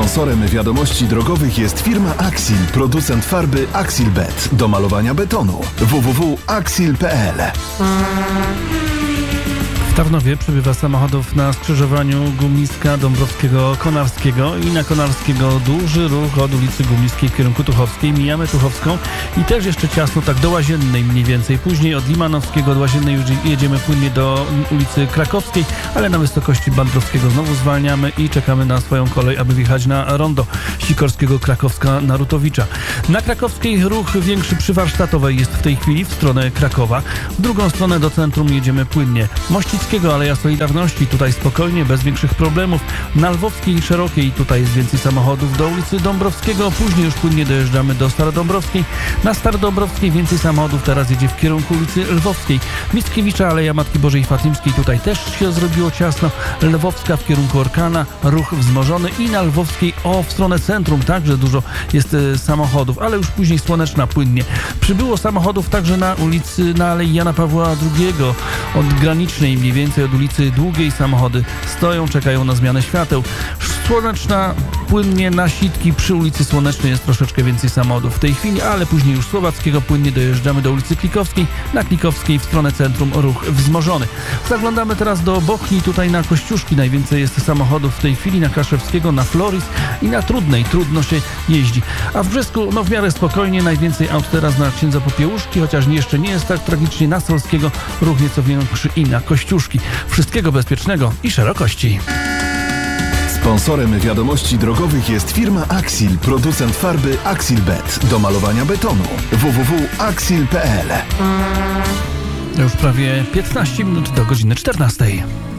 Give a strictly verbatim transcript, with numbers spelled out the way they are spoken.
Sponsorem wiadomości drogowych jest firma Axil, producent farby Axilbet do malowania betonu. w w w kropka axil kropka p l. W Tarnowie przybywa samochodów na skrzyżowaniu Gumliska-Dąbrowskiego-Konarskiego i na Konarskiego duży ruch od ulicy Gumliskiej w kierunku Tuchowskiej. Mijamy Tuchowską i też jeszcze ciasno, tak do Łaziennej mniej więcej. Później od Limanowskiego do Łaziennej już jedziemy płynnie do ulicy Krakowskiej, ale na wysokości Bandrowskiego znowu zwalniamy i czekamy na swoją kolej, aby wjechać na rondo Sikorskiego Krakowska Narutowicza. Na Krakowskiej ruch większy przy Warsztatowej jest w tej chwili w stronę Krakowa. W drugą stronę do centrum jedziemy płynnie. Mościckiego Aleja Solidarności, tutaj spokojnie, bez większych problemów. Na Lwowskiej i Szerokiej tutaj jest więcej samochodów. Do ulicy Dąbrowskiego, później już płynnie dojeżdżamy do Starodąbrowskiej. Na Starodąbrowskiej więcej samochodów teraz jedzie w kierunku ulicy Lwowskiej. Mickiewicza, Aleja Matki Bożej Fatimskiej, tutaj też się zrobiło ciasno. Lwowska w kierunku Orkana, ruch wzmożony i na Lwowskiej o w stronę centrum także dużo jest e, samochodów, ale już później Słoneczna płynnie. Przybyło samochodów także na ulicy, na Alei Jana Pawła drugiego, od Granicznej mniej więcej od ulicy Długiej samochody stoją, czekają na zmianę świateł. Słoneczna płynnie na Sitki, przy ulicy Słonecznej jest troszeczkę więcej samochodów w tej chwili, ale później już Słowackiego płynnie dojeżdżamy do ulicy Klikowskiej. Na Klikowskiej w stronę centrum ruch wzmożony. Zaglądamy teraz do Bochni, tutaj na Kościuszki najwięcej jest samochodów w tej chwili, na Kaszewskiego, na Floris i na Trudnej. Trudno się jeździ. A w Brzesku no w miarę spokojnie, najwięcej aut teraz na Księdza Popiełuszki, chociaż jeszcze nie jest tak tragicznie. Na Solskiego ruch nieco większy i na Kościuszki. Wszystkiego bezpiecznego i szerokości. Sponsorem wiadomości drogowych jest firma Axil, producent farby Axilbet do malowania betonu. w w w kropka axil kropka p l. Już prawie piętnaście minut do godziny czternastej.